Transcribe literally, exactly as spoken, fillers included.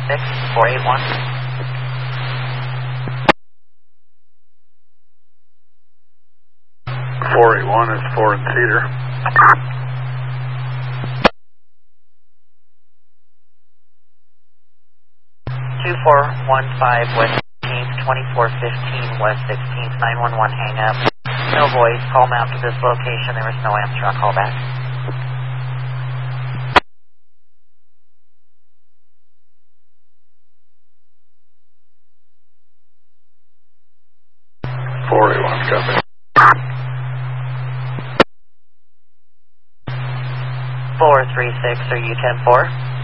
six, four eight one. four eight one is four in Cedar. two four one five West sixteenth, twenty-four fifteen West sixteenth, nine one one hang up. No voice, call map to this location, there was no answer, I'll call back. four eight one, copy. four three six, are you ten four?